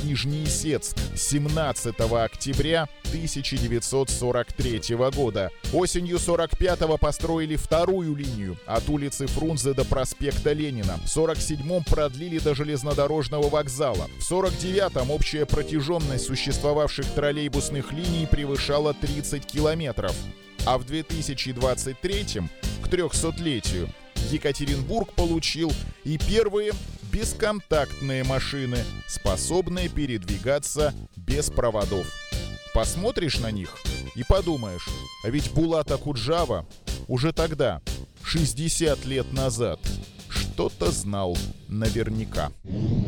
Нижнеисетск 17 октября 1943 года. Осенью 45-го построили вторую линию от улицы Фрунзе до проспекта Ленина. В 47-м продлили до железнодорожного вокзала. В 49-м общая протяженность существовавших троллейбусных линий превышала 30 километров. А в 2023-м, к 300-летию, Екатеринбург получил и первые бесконтактные машины, способные передвигаться без проводов. Посмотришь на них и подумаешь, а ведь Булат Акуджава уже тогда, 60 лет назад, что-то знал наверняка.